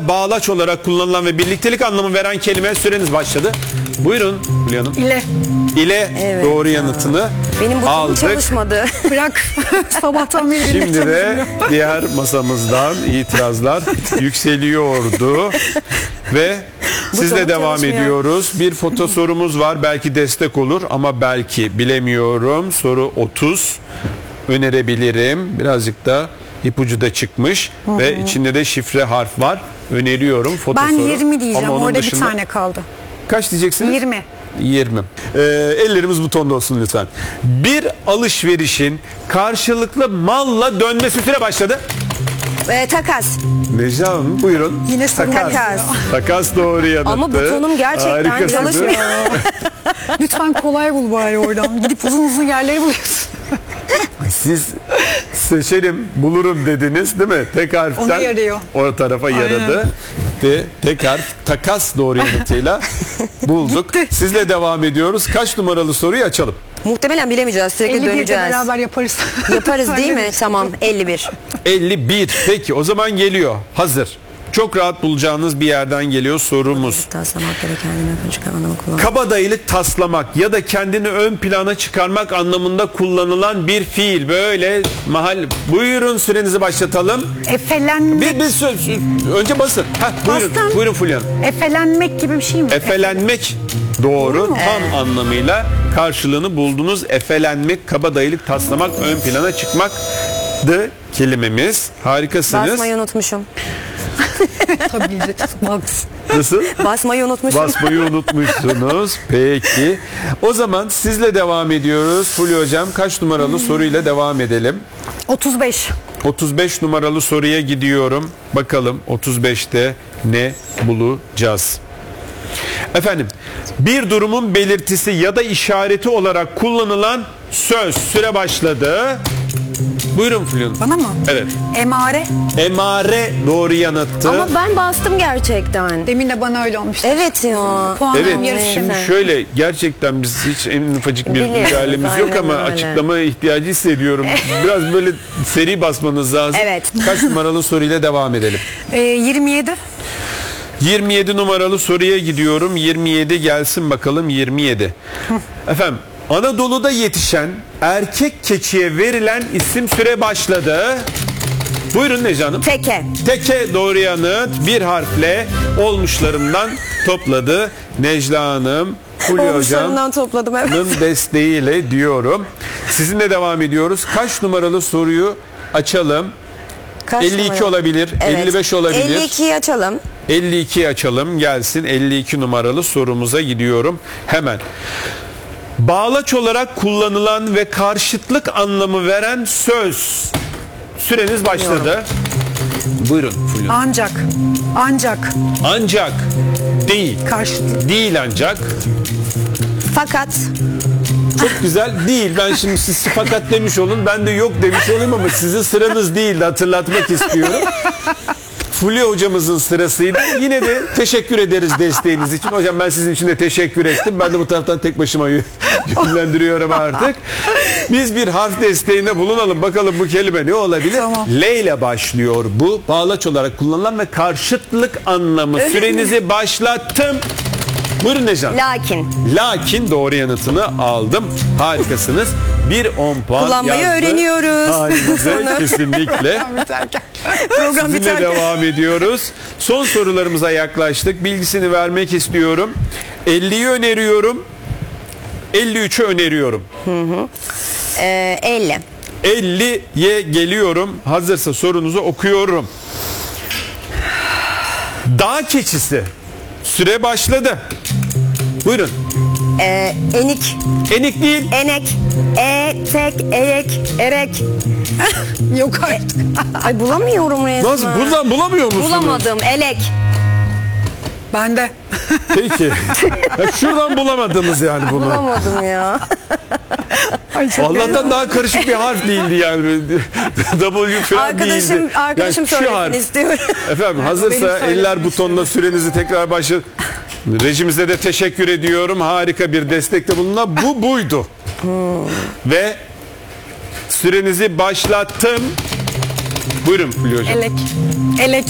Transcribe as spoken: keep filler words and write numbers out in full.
Bağlaç olarak kullanılan ve birliktelik anlamı veren kelime, süreniz başladı. Buyurun Hülya Hanım. İle. İle Evet doğru ya. yanıtını Benim butonum aldık. çalışmadı. Bırak. Sabahtan beri Şimdi de diğer masamızdan itirazlar yükseliyordu ve sizle Butonum devam çalışmıyor. ediyoruz. Bir foto sorumuz var, belki destek olur ama belki bilemiyorum. Soru otuz, önerebilirim. Birazcık da ipucu da çıkmış ve içinde de şifre harf var. Öneriyorum foto ben soru. yirmi diyeceğim. Ama onun Orada dışında- bir tane kaldı. Kaç diyeceksiniz? yirmi. yirmi. Ee, ellerimiz butonda olsun lütfen. Bir alışverişin karşılıklı malla dönmesi, süre başladı. Ee, takas. Necla Hanım buyurun. Yine soru Takas. Takas. Takas doğru yanıttı. Ama butonum gerçekten Harikasınız. çalışmıyor. Lütfen kolay bul bari oradan. Gidip uzun uzun yerleri buluyorsun. Siz seçerim bulurum dediniz değil mi? Tek harften Ona yarıyor. o tarafa yaradı. Ve tek harf takas doğru yanıtıyla bulduk. Gitti. Sizle devam ediyoruz. Kaç numaralı soruyu açalım? Muhtemelen bilemeyeceğiz. Sürekli elli birde döneceğiz. beraber yaparız. Yaparız değil mi? Tamam. elli bir. elli bir. Peki o zaman geliyor. Hazır. Çok rahat bulacağınız bir yerden geliyor sorumuz. Taslamak ya da kendini ön çıkan anlamı kullanmak. Kabadayılık taslamak ya da kendini ön plana çıkarmak anlamında kullanılan bir fiil. Böyle mahal. Buyurun sürenizi başlatalım. Efelenmek. Bir, bir söz. Önce basın. Heh, buyurun. Bastım. Buyurun Fulya Hanım. Efelenmek gibi bir şey mi? Efelenmek doğru. Tam anlamıyla karşılığını buldunuz. Efelenmek, kabadayılık taslamak, ön plana çıkmaktı kelimemiz. Harikasınız. Basmayı unutmuşum. Tabii bileceksin. Max. Nasıl? Basmayı unutmuşum. Basmayı unutmuşsunuz. Peki. O zaman sizle devam ediyoruz. Fulya Hocam kaç numaralı soruyla devam edelim? otuz beş. otuz beş numaralı soruya gidiyorum. Bakalım otuz beşte ne bulacağız? Efendim, bir durumun belirtisi ya da işareti olarak kullanılan söz. Süre başladı. Buyurun Fulya Hanım. Bana mı? Evet. Emare. Emare doğru yanıttı. Ama ben bastım gerçekten. Demin de bana öyle olmuştu. Evet ya. Puanım Evet, yarısı. şimdi şöyle gerçekten biz hiç en ufacık bir Biliyoruz, müdahalemiz yok aynen ama öyle. açıklamaya ihtiyacı hissediyorum. Biraz böyle seri basmanız lazım. Evet. Kaç numaralı soruyla devam edelim? Ee, yirmi yedi. yirmi yedi numaralı soruya gidiyorum. yirmi yedi gelsin bakalım yirmi yedi. Efendim, Anadolu'da yetişen erkek keçiye verilen isim, süre başladı. Buyurun Necla Hanım. Teke. Teke doğru yanıt, bir harfle olmuşlarından topladı Necla Hanım. Fulya Hocam. Olmuşlarından topladım evet. Desteğiyle diyorum. Sizinle devam ediyoruz. Kaç numaralı soruyu açalım? Kaç elli iki numara? olabilir, Evet. elli beş olabilir. elli ikiyi açalım. elli iki açalım gelsin. elli iki numaralı sorumuza gidiyorum hemen. Bağlaç olarak kullanılan ve karşıtlık anlamı veren söz. Süreniz başladı. Buyurun Fulya. Ancak. Ancak. Ancak değil. Karşılıklı. Değil ancak. Fakat. Çok güzel değil. Ben şimdi siz fakat demiş olun. Ben de yok demiş olayım ama sizin sıranız değildi. Hatırlatmak istiyorum. Fulya hocamızın sırasıydı. Yine de teşekkür ederiz desteğiniz için. Hocam ben sizin için de teşekkür ettim. Ben de bu taraftan tek başıma yönlendiriyorum artık. Biz bir harf desteğinde bulunalım. Bakalım bu kelime ne olabilir? Tamam. L ile başlıyor bu. Bağlaç olarak kullanılan ve karşıtlık anlamı. Sürenizi başlattım. Buyurun Necla Hanım. Lakin. Lakin doğru yanıtını aldım. Harikasınız. Bir on puan Kullanmayı yazdı. öğreniyoruz. Halinize kesinlikle. Program Sizinle biterken. devam ediyoruz. Son sorularımıza yaklaştık. Bilgisini vermek istiyorum. elliyi öneriyorum. elli üçü öneriyorum. Ee, elli. elliye geliyorum. Hazırsa sorunuzu okuyorum. Dağ keçisi. Süre başladı. Buyurun. Ee, enik. Enik değil. Enek. E, tek, eek, erek. Yok artık. Ay bulamıyorum resmen. Nasıl? Buradan bulamıyor musunuz? Bulamadım. Elek. Ben de. Peki. Ya şuradan bulamadınız yani bunu. Bulamadım ya. Ay çok Allah'tan daha karışık bir harf değildi yani. W falan Arkadaşım, değildi. arkadaşım Yani şu söylesin harf. istiyorum. Efendim hazırsa benim söylediğim eller butonuna sürenizi tekrar başla. Rejimize de teşekkür ediyorum. Harika bir destekte bulunan bu buydu. Ve sürenizi başlattım. Buyurun Fulya Hocam. Elek. Elek.